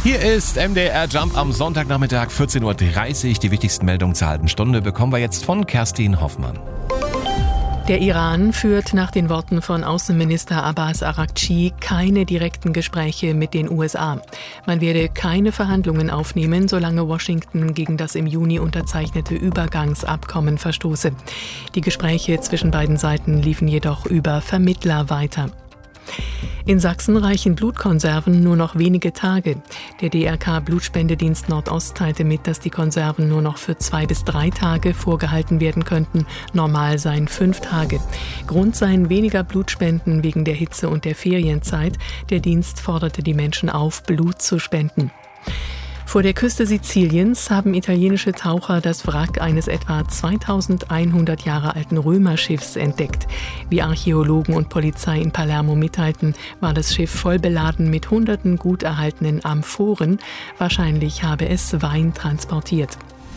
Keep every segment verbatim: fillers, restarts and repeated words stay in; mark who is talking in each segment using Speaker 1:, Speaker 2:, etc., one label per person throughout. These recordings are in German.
Speaker 1: Hier ist M D R Jump am Sonntagnachmittag, vierzehn Uhr dreißig. Die wichtigsten Meldungen zur halben Stunde bekommen wir jetzt von Kerstin Hoffmann.
Speaker 2: Der Iran führt nach den Worten von Außenminister Abbas Araghchi keine direkten Gespräche mit den U S A. Man werde keine Verhandlungen aufnehmen, solange Washington gegen das im Juni unterzeichnete Übergangsabkommen verstoße. Die Gespräche zwischen beiden Seiten liefen jedoch über Vermittler weiter. In Sachsen reichen Blutkonserven nur noch wenige Tage. Der D R K-Blutspendedienst Nordost teilte mit, dass die Konserven nur noch für zwei bis drei Tage vorgehalten werden könnten. Normal seien fünf Tage. Grund seien weniger Blutspenden wegen der Hitze und der Ferienzeit. Der Dienst forderte die Menschen auf, Blut zu spenden. Vor der Küste Siziliens haben italienische Taucher das Wrack eines etwa zweitausendeinhundert Jahre alten Römerschiffs entdeckt. Wie Archäologen und Polizei in Palermo mitteilten, war das Schiff voll beladen mit hunderten gut erhaltenen Amphoren. Wahrscheinlich habe es Wein transportiert.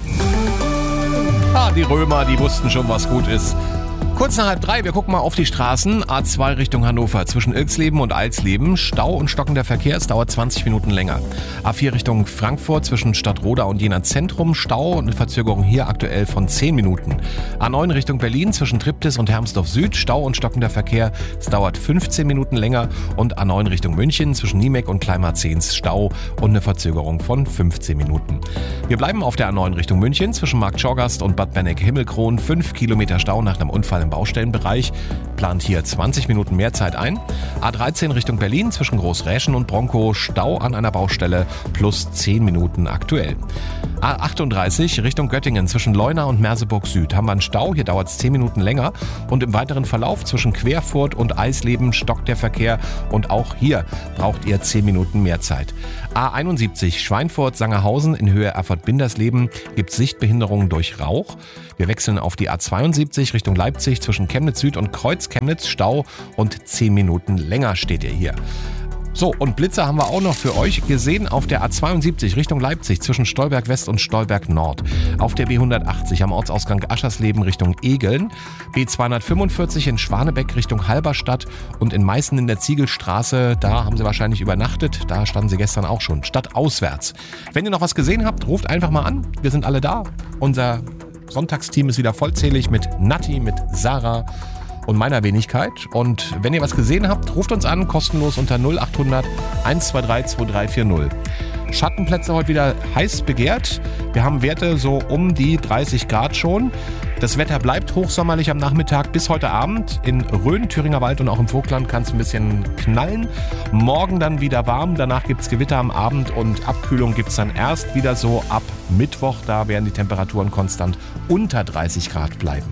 Speaker 1: Ah, die Römer, die wussten schon, was gut ist. Kurz nach halb drei, wir gucken mal auf die Straßen. A zwei Richtung Hannover, zwischen Ilksleben und Alsleben. Stau und stockender Verkehr, es dauert zwanzig Minuten länger. A vier Richtung Frankfurt, zwischen Stadtroda und Jena Zentrum. Stau und eine Verzögerung hier aktuell von zehn Minuten. A neun Richtung Berlin, zwischen Triptis und Hermsdorf Süd. Stau und stockender Verkehr, es dauert fünfzehn Minuten länger. Und A neun Richtung München, zwischen Niemek und Kleinmarzens. Stau und eine Verzögerung von fünfzehn Minuten. Wir bleiben auf der A neun Richtung München, zwischen Marktschorgast und Bad Benneck-Himmelkron. fünf Kilometer Stau nach einem Unfall im Baustellenbereich, plant hier zwanzig Minuten mehr Zeit ein. A dreizehn Richtung Berlin, zwischen Großräschen und Bronkow, Stau an einer Baustelle plus zehn Minuten aktuell. A achtunddreißig Richtung Göttingen, zwischen Leuna und Merseburg Süd haben wir einen Stau, hier dauert es zehn Minuten länger und im weiteren Verlauf zwischen Querfurt und Eisleben stockt der Verkehr und auch hier braucht ihr zehn Minuten mehr Zeit. A einundsiebzig Schweinfurt-Sangerhausen in Höhe Erfurt-Bindersleben gibt es Sichtbehinderungen durch Rauch. Wir wechseln auf die A zweiundsiebzig Richtung Leipzig, zwischen Chemnitz Süd und Kreuz Chemnitz, Stau und zehn Minuten länger steht ihr hier. So, und Blitzer haben wir auch noch für euch gesehen auf der A zweiundsiebzig Richtung Leipzig, zwischen Stolberg West und Stolberg Nord. Auf der B hundertachtzig am Ortsausgang Aschersleben Richtung Egeln. B zweihundertfünfundvierzig in Schwanebeck Richtung Halberstadt und in Meißen in der Ziegelstraße, da haben sie wahrscheinlich übernachtet. Da standen sie gestern auch schon, stadtauswärts. Wenn ihr noch was gesehen habt, ruft einfach mal an. Wir sind alle da. Unser Sonntagsteam ist wieder vollzählig mit Natti, mit Sarah und meiner Wenigkeit. Und wenn ihr was gesehen habt, ruft uns an, kostenlos unter null acht hundert eins zwei drei zwei drei vier null. Schattenplätze heute wieder heiß begehrt. Wir haben Werte so um die dreißig Grad schon. Das Wetter bleibt hochsommerlich am Nachmittag bis heute Abend. In Rhön, Thüringer Wald und auch im Vogtland kann es ein bisschen knallen. Morgen dann wieder warm, danach gibt es Gewitter am Abend und Abkühlung gibt es dann erst wieder so ab Mittwoch. Da werden die Temperaturen konstant unter dreißig Grad bleiben.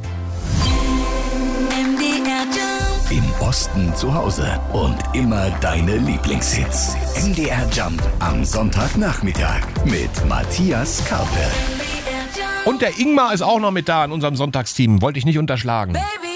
Speaker 3: Im Osten zu Hause und immer deine Lieblingshits. M D R Jump am Sonntagnachmittag mit Matthias Karpe.
Speaker 1: Und der Ingmar ist auch noch mit da in unserem Sonntagsteam. Wollte ich nicht unterschlagen.